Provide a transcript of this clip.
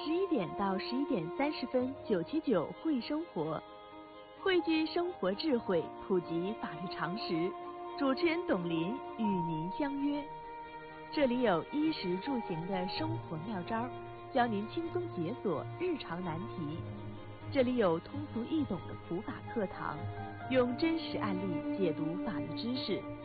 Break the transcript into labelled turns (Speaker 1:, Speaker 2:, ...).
Speaker 1: 11点到11点30分，979会生活，汇聚生活智慧，普及法律常识。主持人董林与您相约，这里有衣食住行的生活妙招，教您轻松解锁日常难题。这里有通俗易懂的普法课堂，用真实案例解读法律知识，